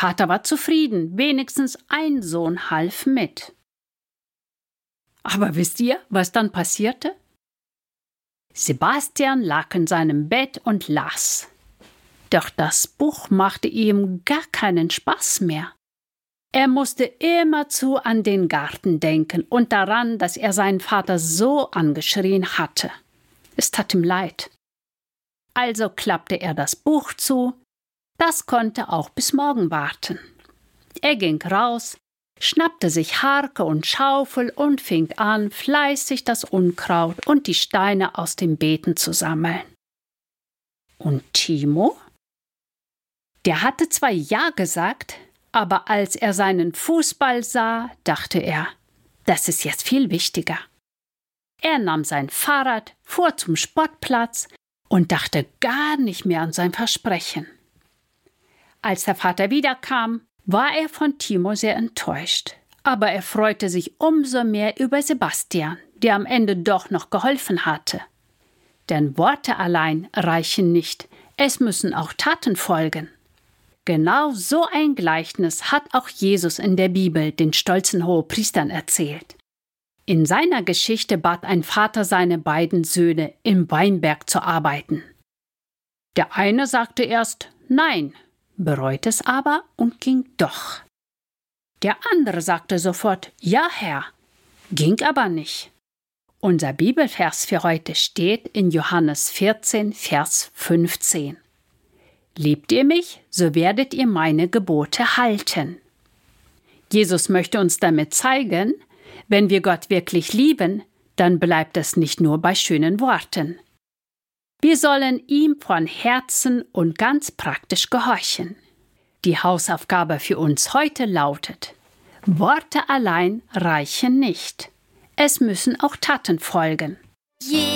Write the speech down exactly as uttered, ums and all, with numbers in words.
Vater war zufrieden, wenigstens ein Sohn half mit. Aber wisst ihr, was dann passierte? Sebastian lag in seinem Bett und las. Doch das Buch machte ihm gar keinen Spaß mehr. Er musste immerzu an den Garten denken und daran, dass er seinen Vater so angeschrien hatte. Es tat ihm leid. Also klappte er das Buch zu. Das konnte auch bis morgen warten. Er ging raus, schnappte sich Harke und Schaufel und fing an, fleißig das Unkraut und die Steine aus den Beeten zu sammeln. Und Timo? Der hatte zwar Ja gesagt, aber als er seinen Fußball sah, dachte er, das ist jetzt viel wichtiger. Er nahm sein Fahrrad, fuhr zum Sportplatz und dachte gar nicht mehr an sein Versprechen. Als der Vater wiederkam, war er von Timo sehr enttäuscht. Aber er freute sich umso mehr über Sebastian, der am Ende doch noch geholfen hatte. Denn Worte allein reichen nicht, es müssen auch Taten folgen. Genau so ein Gleichnis hat auch Jesus in der Bibel den stolzen Hohepriestern erzählt. In seiner Geschichte bat ein Vater seine beiden Söhne, im Weinberg zu arbeiten. Der eine sagte erst Nein, bereute es aber und ging doch. Der andere sagte sofort Ja, Herr, ging aber nicht. Unser Bibelvers für heute steht in Johannes vierzehn, Vers fünfzehn. Liebt ihr mich, so werdet ihr meine Gebote halten. Jesus möchte uns damit zeigen, wenn wir Gott wirklich lieben, dann bleibt es nicht nur bei schönen Worten. Wir sollen ihm von Herzen und ganz praktisch gehorchen. Die Hausaufgabe für uns heute lautet: Worte allein reichen nicht. Es müssen auch Taten folgen.